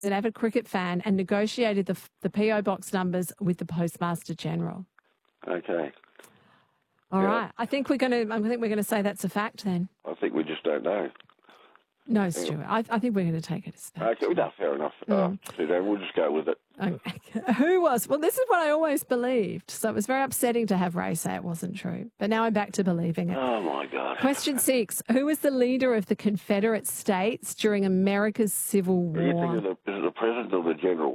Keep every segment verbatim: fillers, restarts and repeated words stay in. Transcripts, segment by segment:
an avid cricket fan and negotiated the, the P O box numbers with the Postmaster General. Okay. All yeah. right. I think we're going to. I think we're going to say that's a fact then. I think we just don't know. No, Stuart. I, I think we're going to take it as fact. Okay, well, fair enough. Mm. Uh, so then we'll just go with it. Okay. Who was? Well, this is what I always believed. So it was very upsetting to have Ray say it wasn't true. But now I'm back to believing it. Oh, my God. Question six. Who was the leader of the Confederate States during America's Civil War? Are you thinking of the, is it the president or the general?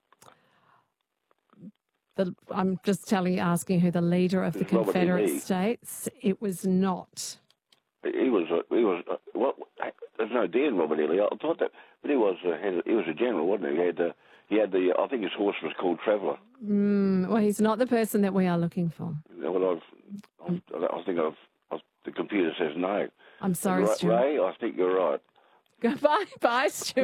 The, I'm just telling you, asking who the leader of it's the Confederate States. It was not. He was, uh, he was, uh, what, there's no D in Robert E. Lee. I thought that, but he was, uh, he was a general, wasn't he? He had, uh, he had the, I think his horse was called Traveller. Mm, well, he's not the person that we are looking for. Well, I've, I've, I think I've, I've, the computer says no. I'm sorry, right, Stuart. Ray, I think you're right. Goodbye, bye, Stuart.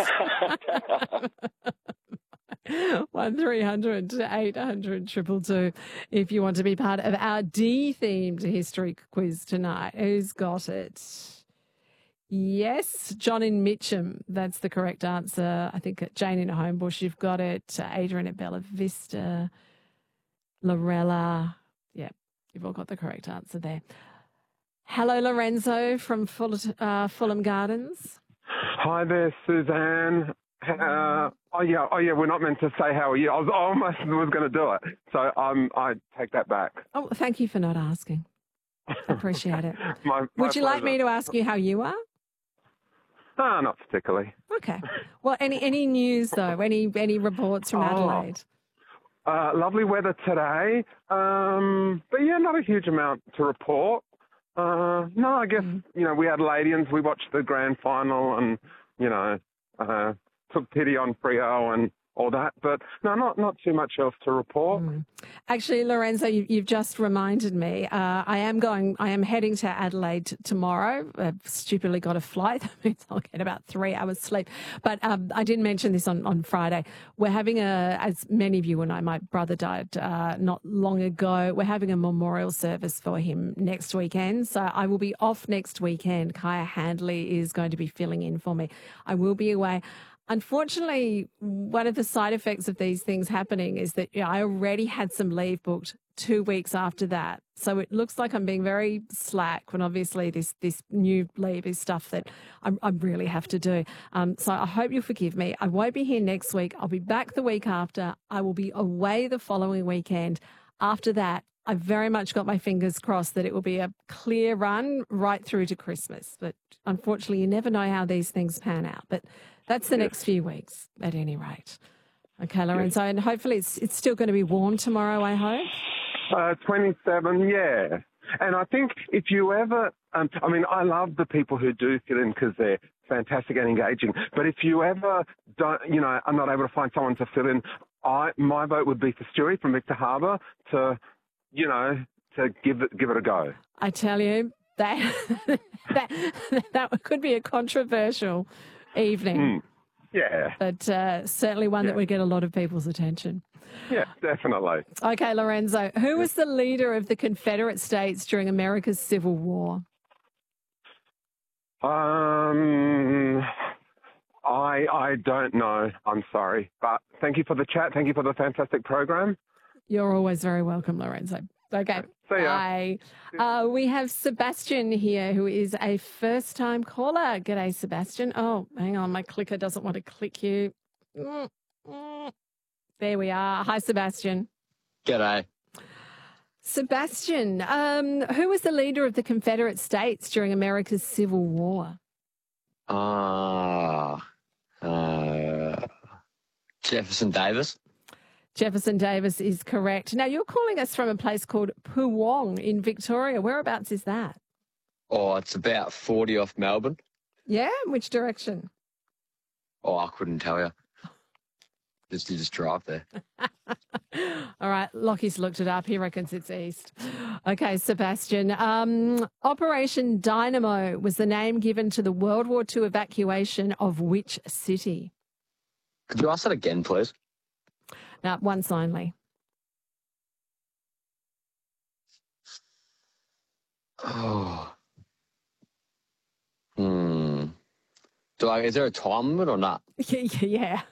One three hundred eight hundred triple two. If you want to be part of our D-themed history quiz tonight, who's got it? Yes, John in Mitcham. That's the correct answer. I think Jane in Homebush, you've got it. Adrian at Bella Vista, Lorella. Yeah, you've all got the correct answer there. Hello, Lorenzo from Full, uh, Fulham Gardens. Hi there, Suzanne. Uh, oh yeah, oh yeah. We're not meant to say how are you. I was I almost was going to do it, so um, I take that back. Oh, thank you for not asking. I appreciate it. my, my Would you pleasure. like me to ask you how you are? Ah, not particularly. Okay. Well, any any news though? Any any reports from oh, Adelaide? Uh, lovely weather today, um, but yeah, not a huge amount to report. Uh, no, I guess mm. you know we Adelaideans. We watched the grand final, and you know. Uh, took pity on Freo and all that, but no, not not too much else to report. Mm. Actually, Lorenzo, you, you've just reminded me. Uh, I am going. I am heading to Adelaide tomorrow. I've stupidly got a flight. That means I'll get about three hours sleep. But um, I didn't mention this on, on Friday. We're having a, as many of you will know, my brother died uh, not long ago. We're having a memorial service for him next weekend. So I will be off next weekend. Kaya Handley is going to be filling in for me. I will be away. Unfortunately, one of the side effects of these things happening is that you know, I already had some leave booked two weeks after that. So it looks like I'm being very slack when obviously this, this new leave is stuff that I, I really have to do. Um, so I hope you'll forgive me. I won't be here next week. I'll be back the week after. I will be away the following weekend. After that, I've very much got my fingers crossed that it will be a clear run right through to Christmas. But unfortunately, you never know how these things pan out. But that's the yes. next few weeks, at any rate. Okay, Lorenzo, yes. and hopefully it's it's still going to be warm tomorrow, I hope? Uh, twenty-seven, yeah. And I think if you ever, um, I mean, I love the people who do fill in because they're fantastic and engaging. But if you ever don't, you know, are not able to find someone to fill in, I my vote would be for Stewie from Victor Harbour to, you know, to give it give it a go. I tell you, that that that could be a controversial evening. Mm. Yeah. But uh, certainly one yeah. that would get a lot of people's attention. Yeah, definitely. Okay, Lorenzo, who was the leader of the Confederate States during America's Civil War? Um, I I don't know. I'm sorry. But thank you for the chat. Thank you for the fantastic program. You're always very welcome, Lorenzo. Okay. See ya. Bye. Uh, we have Sebastian here, who is a first-time caller. G'day, Sebastian. Oh, hang on. My clicker doesn't want to click you. Mm, mm. There we are. Hi, Sebastian. G'day. Sebastian, um, who was the leader of the Confederate States during America's Civil War? Ah, uh, uh, Jefferson Davis. Jefferson Davis is correct. Now, you're calling us from a place called Poowong in Victoria. Whereabouts is that? Oh, it's about forty off Melbourne. Yeah? Which direction? Oh, I couldn't tell you. Just you just drive there. All right, Lockie's looked it up. He reckons it's east. Okay, Sebastian. Um, Operation Dynamo was the name given to the World War Two evacuation of which city? Could you ask that again, please? Now, once only. Oh. Hmm. Do I, is there a time limit or not? Yeah.